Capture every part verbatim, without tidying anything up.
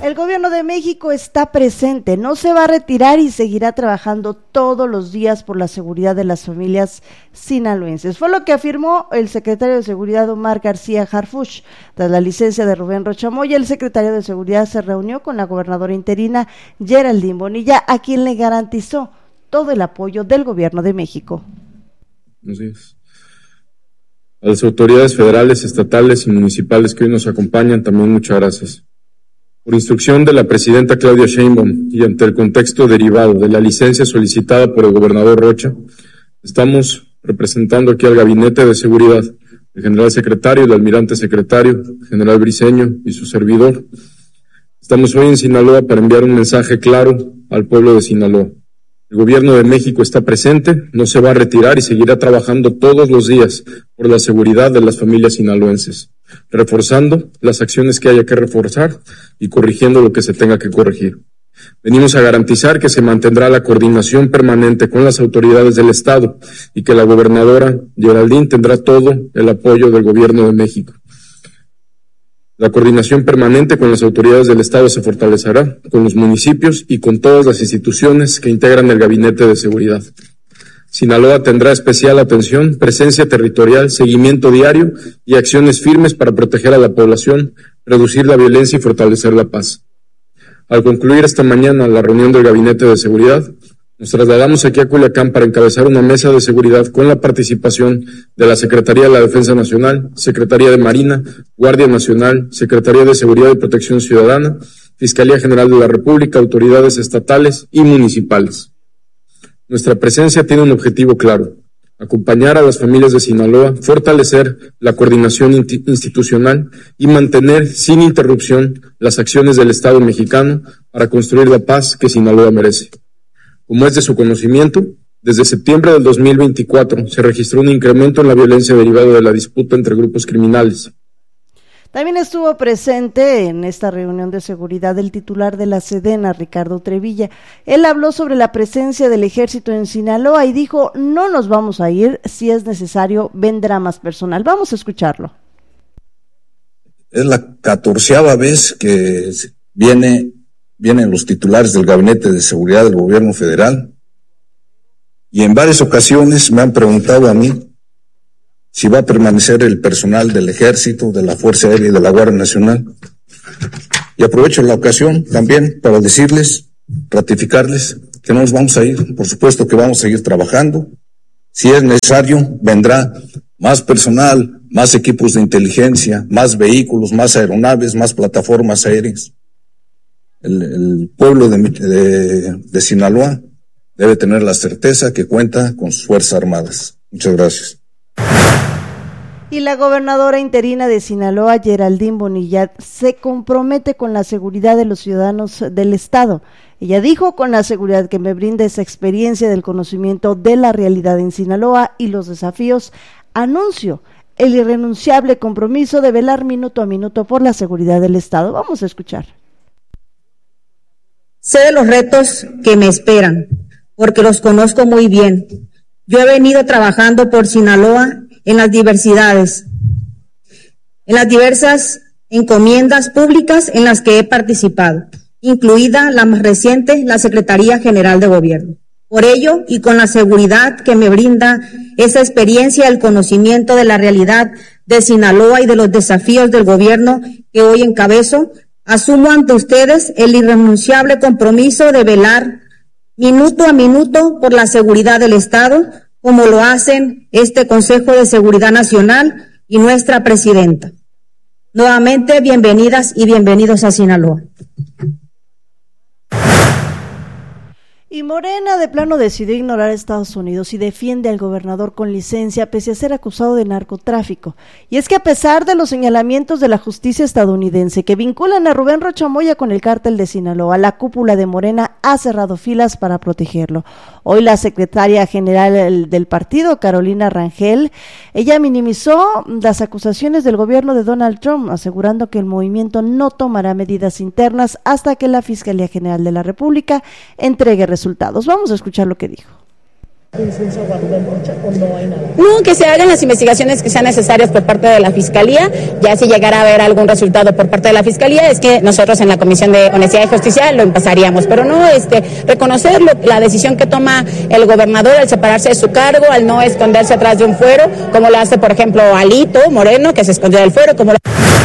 El gobierno de México está presente, no se va a retirar y seguirá trabajando todos los días por la seguridad de las familias sinaloenses. Fue lo que afirmó el secretario de Seguridad Omar García Harfuch. Tras la licencia de Rubén Rocha Moya, el secretario de Seguridad se reunió con la gobernadora interina Geraldine Bonilla, a quien le garantizó todo el apoyo del gobierno de México. Buenos días. A las autoridades federales, estatales y municipales que hoy nos acompañan, también muchas gracias. Por instrucción de la presidenta Claudia Sheinbaum y ante el contexto derivado de la licencia solicitada por el gobernador Rocha, estamos representando aquí al Gabinete de Seguridad, el general secretario, el almirante secretario, el general Briceño y su servidor. Estamos hoy en Sinaloa para enviar un mensaje claro al pueblo de Sinaloa. El gobierno de México está presente, no se va a retirar y seguirá trabajando todos los días por la seguridad de las familias sinaloenses, reforzando las acciones que haya que reforzar y corrigiendo lo que se tenga que corregir. Venimos a garantizar que se mantendrá la coordinación permanente con las autoridades del Estado y que la gobernadora Geraldine tendrá todo el apoyo del gobierno de México. La coordinación permanente con las autoridades del Estado se fortalecerá con los municipios y con todas las instituciones que integran el Gabinete de Seguridad. Sinaloa tendrá especial atención, presencia territorial, seguimiento diario y acciones firmes para proteger a la población, reducir la violencia y fortalecer la paz. Al concluir esta mañana la reunión del Gabinete de Seguridad, nos trasladamos aquí a Culiacán para encabezar una mesa de seguridad con la participación de la Secretaría de la Defensa Nacional, Secretaría de Marina, Guardia Nacional, Secretaría de Seguridad y Protección Ciudadana, Fiscalía General de la República, autoridades estatales y municipales. Nuestra presencia tiene un objetivo claro: acompañar a las familias de Sinaloa, fortalecer la coordinación institucional y mantener sin interrupción las acciones del Estado mexicano para construir la paz que Sinaloa merece. Como es de su conocimiento, desde septiembre del dos mil veinticuatro se registró un incremento en la violencia derivada de la disputa entre grupos criminales. También estuvo presente en esta reunión de seguridad el titular de la Sedena, Ricardo Trevilla. Él habló sobre la presencia del ejército en Sinaloa y dijo: no nos vamos a ir, si es necesario vendrá más personal. Vamos a escucharlo. Es la catorceava vez que viene, vienen los titulares del Gabinete de Seguridad del Gobierno Federal y en varias ocasiones me han preguntado a mí si va a permanecer el personal del Ejército, de la Fuerza Aérea y de la Guardia Nacional. Y aprovecho la ocasión también para decirles, ratificarles, que no nos vamos a ir. Por supuesto que vamos a seguir trabajando. Si es necesario, vendrá más personal, más equipos de inteligencia, más vehículos, más aeronaves, más plataformas aéreas. El, el pueblo de, de, de Sinaloa debe tener la certeza que cuenta con sus Fuerzas Armadas. Muchas gracias. Y la gobernadora interina de Sinaloa, Geraldine Bonilla, se compromete con la seguridad de los ciudadanos del estado. Ella dijo: con la seguridad que me brinda esa experiencia del conocimiento de la realidad en Sinaloa y los desafíos, anuncio el irrenunciable compromiso de velar minuto a minuto por la seguridad del estado. Vamos a escuchar. Sé de los retos que me esperan, porque los conozco muy bien. Yo he venido trabajando por Sinaloa en las diversidades, en las diversas encomiendas públicas en las que he participado, incluida la más reciente, la Secretaría General de Gobierno. Por ello, y con la seguridad que me brinda esa experiencia, el conocimiento de la realidad de Sinaloa y de los desafíos del gobierno que hoy encabezo, asumo ante ustedes el irrenunciable compromiso de velar minuto a minuto por la seguridad del Estado, como lo hacen este Consejo de Seguridad Nacional y nuestra presidenta. Nuevamente, bienvenidas y bienvenidos a Sinaloa. Y Morena de plano decidió ignorar a Estados Unidos y defiende al gobernador con licencia pese a ser acusado de narcotráfico. Y es que a pesar de los señalamientos de la justicia estadounidense que vinculan a Rubén Rocha Moya con el cártel de Sinaloa, la cúpula de Morena ha cerrado filas para protegerlo. Hoy la secretaria general del partido, Carolina Rangel, ella minimizó las acusaciones del gobierno de Donald Trump, asegurando que el movimiento no tomará medidas internas hasta que la Fiscalía General de la República entregue resultados. Vamos a escuchar lo que dijo. No, que se hagan las investigaciones que sean necesarias por parte de la Fiscalía. Ya si llegara a haber algún resultado por parte de la Fiscalía, es que nosotros en la Comisión de Honestidad y Justicia lo empezaríamos, pero no este reconocer lo, la decisión que toma el gobernador al separarse de su cargo, al no esconderse atrás de un fuero, como lo hace, por ejemplo, Alito Moreno, que se escondió del fuero, como lo...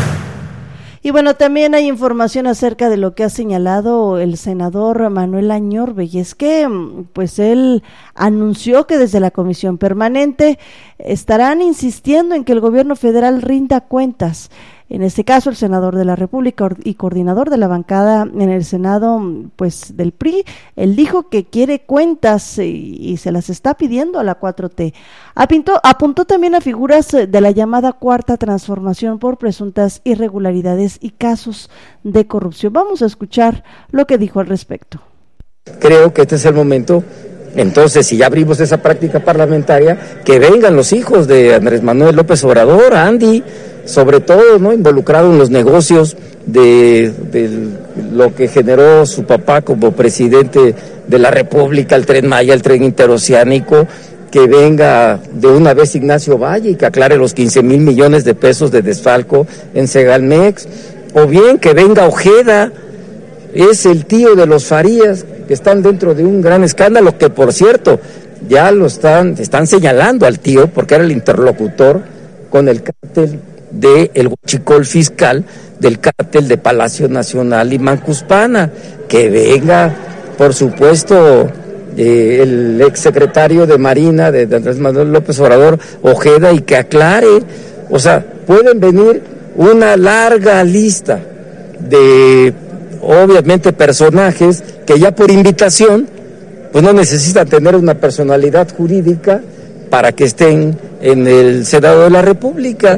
Y bueno, también hay información acerca de lo que ha señalado el senador Manuel Añorbe, y es que pues él anunció que desde la Comisión Permanente estarán insistiendo en que el gobierno federal rinda cuentas. En este caso, el senador de la República y coordinador de la bancada en el Senado, pues del P R I, él dijo que quiere cuentas y, y se las está pidiendo a la cuatro T. Apintó, apuntó también a figuras de la llamada Cuarta Transformación por presuntas irregularidades y casos de corrupción. Vamos a escuchar lo que dijo al respecto. Creo que este es el momento. Entonces, si ya abrimos esa práctica parlamentaria, que vengan los hijos de Andrés Manuel López Obrador, Andy, sobre todo, ¿no?, involucrado en los negocios de, de lo que generó su papá como presidente de la República, el Tren Maya, el tren interoceánico, que venga de una vez Ignacio Valle y que aclare los quince mil millones de pesos de desfalco en Segalmex, o bien que venga Ojeda, es el tío de los Farías, que están dentro de un gran escándalo, que por cierto, ya lo están, están señalando al tío, porque era el interlocutor con el cártel del huachicol fiscal, del cártel de Palacio Nacional y Mancuspana. Que venga, por supuesto, eh, el exsecretario de Marina de, de Andrés Manuel López Obrador, Ojeda, y que aclare. O sea, pueden venir una larga lista de, obviamente, personajes que ya por invitación, pues no necesitan tener una personalidad jurídica para que estén en el Senado de la República.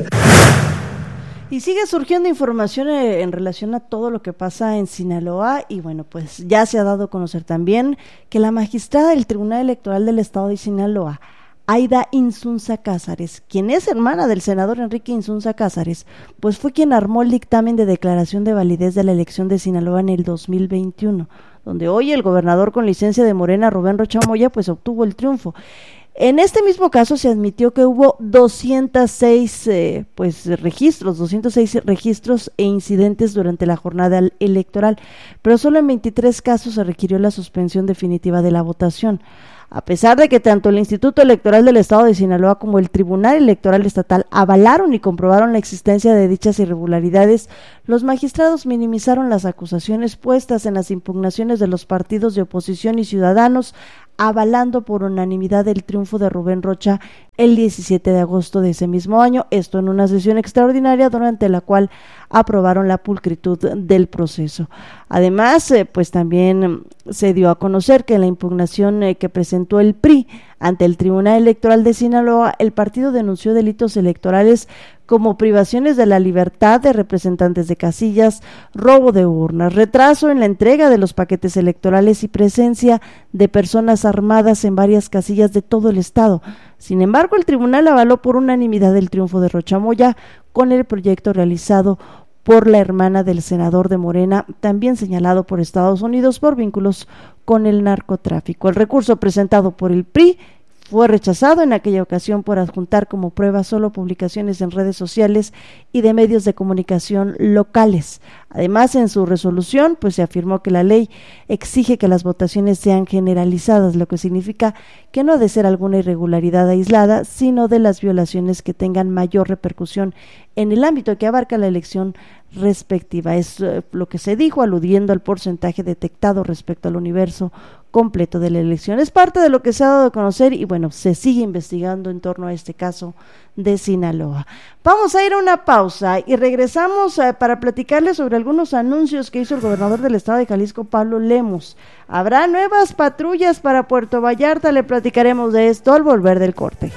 Y sigue surgiendo información en relación a todo lo que pasa en Sinaloa, y bueno, pues ya se ha dado a conocer también que la magistrada del Tribunal Electoral del Estado de Sinaloa, Aida Insunza Cázares, quien es hermana del senador Enrique Insunza Cázares, pues fue quien armó el dictamen de declaración de validez de la elección de Sinaloa en el dos mil veintiuno, donde hoy el gobernador con licencia de Morena, Rubén Rocha Moya, pues obtuvo el triunfo. En este mismo caso se admitió que hubo doscientos seis eh, pues registros, doscientos seis registros e incidentes durante la jornada electoral, pero solo en veintitrés casos se requirió la suspensión definitiva de la votación. A pesar de que tanto el Instituto Electoral del Estado de Sinaloa como el Tribunal Electoral Estatal avalaron y comprobaron la existencia de dichas irregularidades, los magistrados minimizaron las acusaciones puestas en las impugnaciones de los partidos de oposición y ciudadanos, avalando por unanimidad el triunfo de Rubén Rocha el diecisiete de agosto de ese mismo año, esto en una sesión extraordinaria durante la cual aprobaron la pulcritud del proceso. Además, eh, pues también se dio a conocer que en la impugnación eh, que presentó el P R I ante el Tribunal Electoral de Sinaloa, el partido denunció delitos electorales como privaciones de la libertad de representantes de casillas, robo de urnas, retraso en la entrega de los paquetes electorales y presencia de personas armadas en varias casillas de todo el estado. Sin embargo, el tribunal avaló por unanimidad el triunfo de Rocha Moya con el proyecto realizado por la hermana del senador de Morena, también señalado por Estados Unidos por vínculos con el narcotráfico. El recurso presentado por el P R I fue rechazado en aquella ocasión por adjuntar como prueba solo publicaciones en redes sociales y de medios de comunicación locales. Además, en su resolución, pues se afirmó que la ley exige que las votaciones sean generalizadas, lo que significa que no ha de ser alguna irregularidad aislada, sino de las violaciones que tengan mayor repercusión en el ámbito que abarca la elección respectiva. Es eh, lo que se dijo aludiendo al porcentaje detectado respecto al universo completo de la elección. Es parte de lo que se ha dado a conocer y bueno, se sigue investigando en torno a este caso de Sinaloa. Vamos a ir a una pausa y regresamos eh, para platicarles sobre algunos anuncios que hizo el gobernador del estado de Jalisco, Pablo Lemos. Habrá nuevas patrullas para Puerto Vallarta, le platicaremos de esto al volver del corte.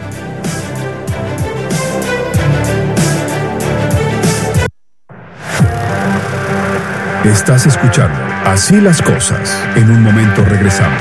Estás escuchando Así las Cosas. En un momento regresamos.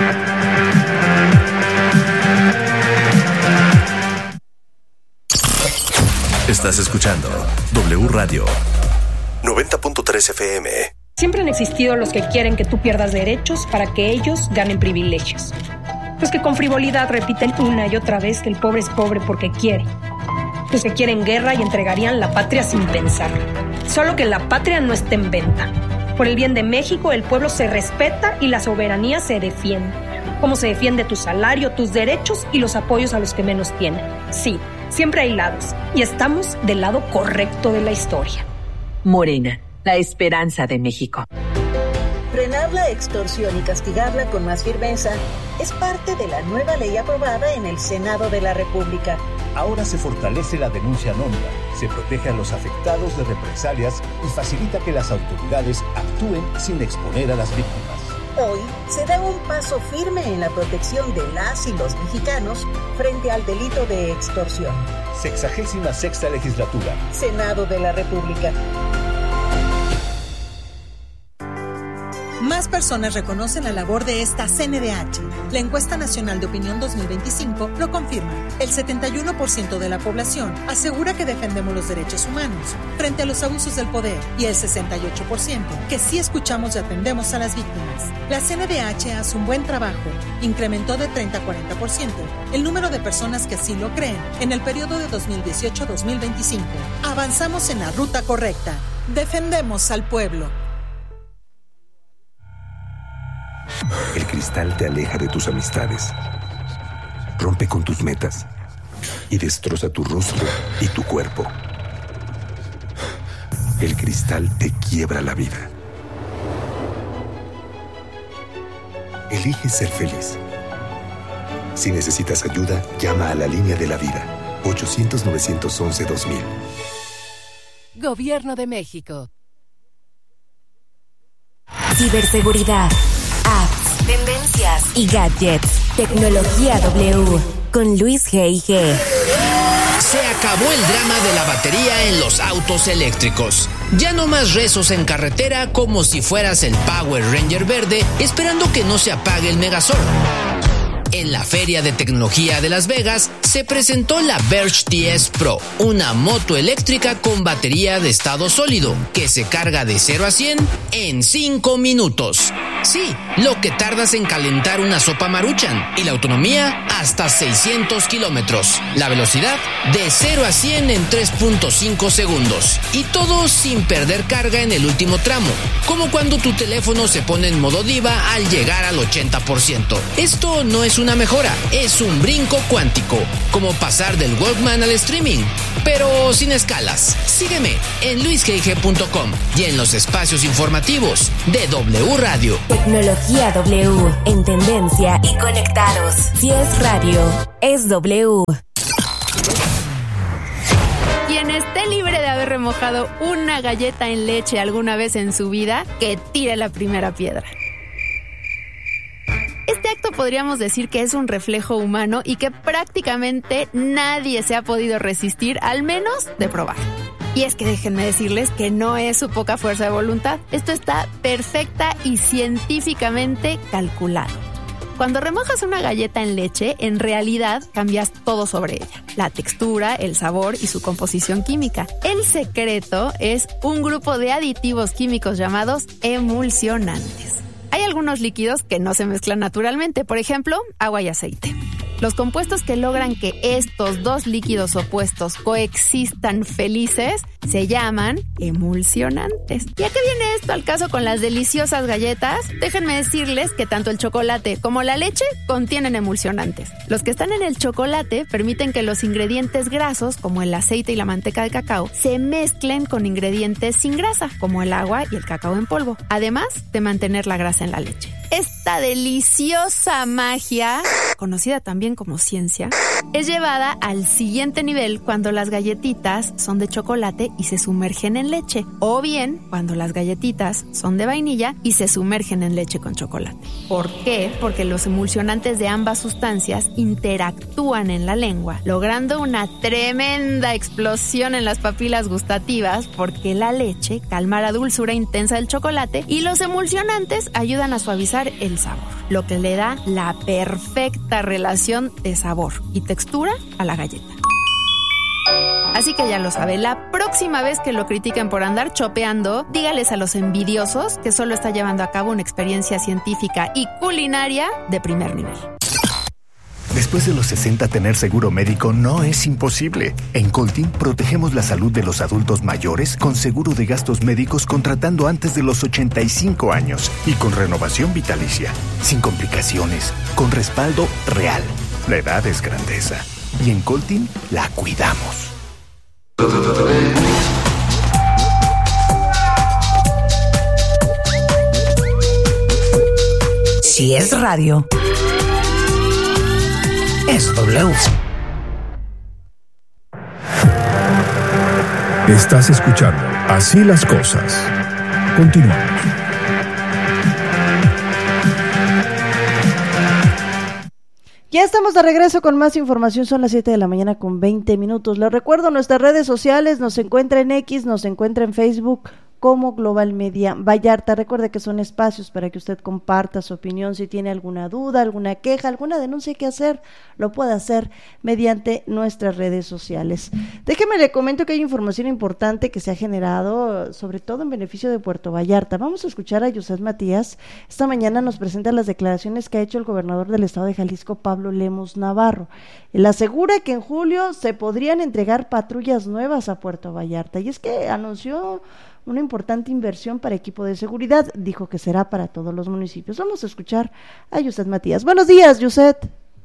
Estás escuchando W Radio noventa punto tres F M. Siempre han existido los que quieren que tú pierdas derechos para que ellos ganen privilegios. Los que con frivolidad repiten una y otra vez que el pobre es pobre porque quiere. Los que quieren guerra y entregarían la patria sin pensar. Solo que la patria no está en venta. Por el bien de México, el pueblo se respeta y la soberanía se defiende. Como se defiende tu salario, tus derechos y los apoyos a los que menos tienen. Sí, siempre hay lados. Y estamos del lado correcto de la historia. Morena, la esperanza de México. Frenar la extorsión y castigarla con más firmeza es parte de la nueva ley aprobada en el Senado de la República. Ahora se fortalece la denuncia anónima, se protege a los afectados de represalias y facilita que las autoridades actúen sin exponer a las víctimas. Hoy se da un paso firme en la protección de las y los mexicanos frente al delito de extorsión. Sexagésima sexta legislatura. Senado de la República. Más personas reconocen la labor de esta C N D H. La encuesta nacional de opinión dos mil veinticinco lo confirma. El setenta y uno por ciento de la población asegura que defendemos los derechos humanos frente a los abusos del poder y el sesenta y ocho por ciento que sí escuchamos y atendemos a las víctimas. La C N D H hace un buen trabajo. Incrementó de treinta a cuarenta por ciento el número de personas que así lo creen en el periodo de dos mil dieciocho a dos mil veinticinco. Avanzamos en la ruta correcta. Defendemos al pueblo. El cristal te aleja de tus amistades, rompe con tus metas y destroza tu rostro y tu cuerpo. El cristal te quiebra la vida. Elige ser feliz. Si necesitas ayuda, llama a la línea de la vida. ochocientos, novecientos once, dos mil. Gobierno de México. Ciberseguridad, apps, tendencias y gadgets. Tecnología W con Luis G I G. Se acabó el drama de la batería en los autos eléctricos. Ya no más rezos en carretera como si fueras el Power Ranger verde esperando que no se apague el Megazord. En la Feria de Tecnología de Las Vegas se presentó la Verge T S Pro, una moto eléctrica con batería de estado sólido que se carga de cero a cien en cinco minutos. Sí, lo que tardas en calentar una sopa Maruchan, y la autonomía hasta seiscientos kilómetros. La velocidad de cero a cien en tres punto cinco segundos. Y todo sin perder carga en el último tramo, como cuando tu teléfono se pone en modo diva al llegar al ochenta por ciento. Esto no es una mejora, es un brinco cuántico, como pasar del Walkman al streaming, pero sin escalas. Sígueme en luis g i g punto com y en los espacios informativos de W Radio. Tecnología W, en tendencia y conectados. Si es radio, es W. Quien esté libre de haber remojado una galleta en leche alguna vez en su vida, que tire la primera piedra. Este acto podríamos decir que es un reflejo humano y que prácticamente nadie se ha podido resistir, al menos de probar. Y es que déjenme decirles que no es su poca fuerza de voluntad. Esto está perfecta y científicamente calculado. Cuando remojas una galleta en leche, en realidad cambias todo sobre ella. La textura, el sabor y su composición química. El secreto es un grupo de aditivos químicos llamados emulsionantes. Hay algunos líquidos que no se mezclan naturalmente, por ejemplo, agua y aceite. Los compuestos que logran que estos dos líquidos opuestos coexistan felices se llaman emulsionantes. ¿Y a qué viene esto al caso con las deliciosas galletas? Déjenme decirles que tanto el chocolate como la leche contienen emulsionantes. Los que están en el chocolate permiten que los ingredientes grasos, como el aceite y la manteca de cacao, se mezclen con ingredientes sin grasa, como el agua y el cacao en polvo, además de mantener la grasa en la leche. Esta deliciosa magia, conocida también como ciencia, es llevada al siguiente nivel cuando las galletitas son de chocolate y se sumergen en leche, o bien cuando las galletitas son de vainilla y se sumergen en leche con chocolate. ¿Por qué? Porque los emulsionantes de ambas sustancias interactúan en la lengua, logrando una tremenda explosión en las papilas gustativas, porque la leche calma la dulzura intensa del chocolate y los emulsionantes ayudan a suavizar el sabor, lo que le da la perfecta relación de sabor y textura a la galleta. Así que ya lo sabe, la próxima vez que lo critiquen por andar chopeando, dígales a los envidiosos que solo está llevando a cabo una experiencia científica y culinaria de primer nivel. Después de los sesenta, tener seguro médico no es imposible. En Coltin protegemos la salud de los adultos mayores con seguro de gastos médicos contratando antes de los ochenta y cinco años y con renovación vitalicia, sin complicaciones, con respaldo real. La edad es grandeza y en Coltin la cuidamos. Si es radio, es W. Estás escuchando Así las Cosas. Continuamos. Ya estamos de regreso con más información, son las siete de la mañana con veinte minutos. Les recuerdo nuestras redes sociales, nos encuentra en X, nos encuentra en Facebook como Global Media Vallarta. Recuerde que son espacios para que usted comparta su opinión, si tiene alguna duda, alguna queja, alguna denuncia que hacer, lo puede hacer mediante nuestras redes sociales. Déjeme le comento que hay información importante que se ha generado, sobre todo en beneficio de Puerto Vallarta. Vamos a escuchar a Yuset Matías. Esta mañana nos presenta las declaraciones que ha hecho el gobernador del estado de Jalisco, Pablo Lemus Navarro. Él asegura que en julio se podrían entregar patrullas nuevas a Puerto Vallarta, y es que anunció una importante inversión para equipo de seguridad. Dijo que será para todos los municipios. Vamos a escuchar a Yuset Matías. Buenos días, Yuset.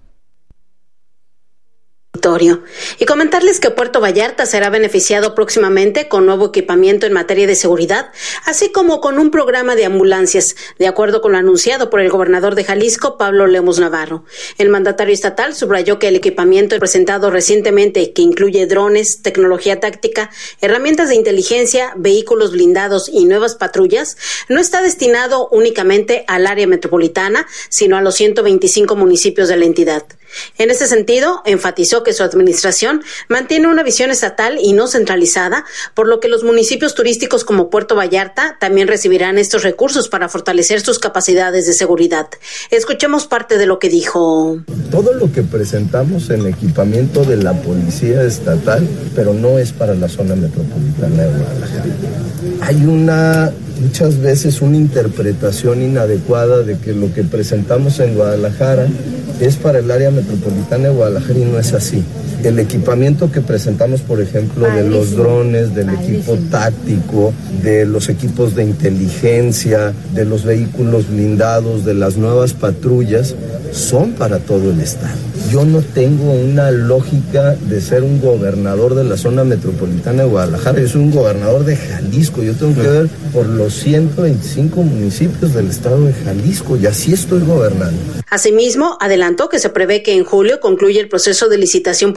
Y comentarles que Puerto Vallarta será beneficiado próximamente con nuevo equipamiento en materia de seguridad, así como con un programa de ambulancias, de acuerdo con lo anunciado por el gobernador de Jalisco, Pablo Lemus Navarro. El mandatario estatal subrayó que el equipamiento presentado recientemente, que incluye drones, tecnología táctica, herramientas de inteligencia, vehículos blindados y nuevas patrullas, no está destinado únicamente al área metropolitana, sino a los ciento veinticinco municipios de la entidad. En ese sentido, enfatizó que su administración mantiene una visión estatal y no centralizada, por lo que los municipios turísticos como Puerto Vallarta también recibirán estos recursos para fortalecer sus capacidades de seguridad. Escuchemos parte de lo que dijo. Todo lo que presentamos en equipamiento de la policía estatal, pero no es para la zona metropolitana de Guadalajara. Hay una, muchas veces, una interpretación inadecuada de que lo que presentamos en Guadalajara es para el área metropolitana de Guadalajara, y no es así. El equipamiento que presentamos, por ejemplo, de los drones, del equipo táctico, de los equipos de inteligencia, de los vehículos blindados, de las nuevas patrullas, son para todo el estado. Yo no tengo una lógica de ser un gobernador de la zona metropolitana de Guadalajara, yo soy un gobernador de Jalisco, yo tengo que ver por los ciento veinticinco municipios del estado de Jalisco, y así estoy gobernando. Asimismo, adelantó que se prevé que en julio concluya el proceso de licitación